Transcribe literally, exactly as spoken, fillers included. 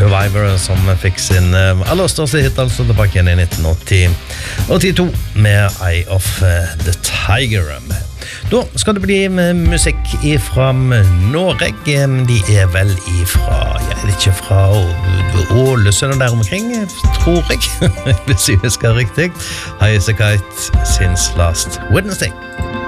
Survivor som fikk sin aller største hit, altså tilbake igjen i nitten åttito med Eye of the Tiger. Da skal det bli musikk fra Norge. De er vel ifra, jeg vet ikke, fra Ålesund og der omkring, tror jeg, hvis jeg husker riktig. Highasakite Since Last Wednesday.